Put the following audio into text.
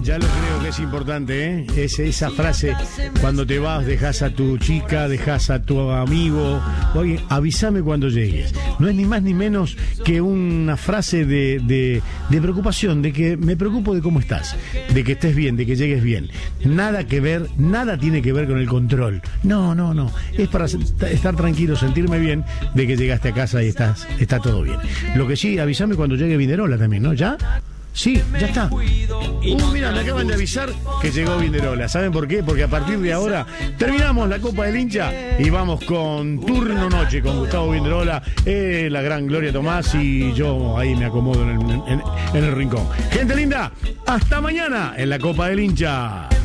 Ya lo creo que es importante, ¿eh? Esa frase, cuando te vas, dejas a tu chica, dejas a tu amigo. Oye, avísame cuando llegues. No es ni más ni menos que una frase de preocupación, de que me preocupo de cómo estás, de que estés bien, de que llegues bien. Nada que ver, nada tiene que ver con el control. No. Es para estar tranquilo, sentirme bien de que llegaste a casa y está todo bien. Lo que sí, avísame cuando llegue Vinderola también, ¿no? ¿Ya? Sí, ya está. Mira, me acaban de avisar que llegó Vinderola. ¿Saben por qué? Porque a partir de ahora terminamos la Copa del Hincha y vamos con Turno Noche con Gustavo Vinderola, la gran Gloria Tomás y yo ahí me acomodo en el rincón. Gente linda, hasta mañana en la Copa del Hincha.